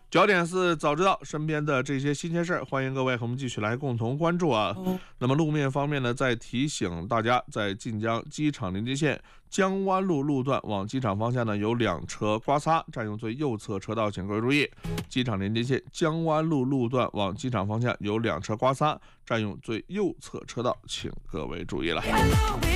焦点是早知道身边的这些新鲜事儿，欢迎各位和我们继续来共同关注啊。那么路面方面呢，再提醒大家，在晋江机场连接线江湾路路段往机场方向呢有2车刮擦，占用最右侧车道，请各位注意。机场连接线江湾路路段往机场方向有2车刮擦，占用最右侧车道，请各位注意了。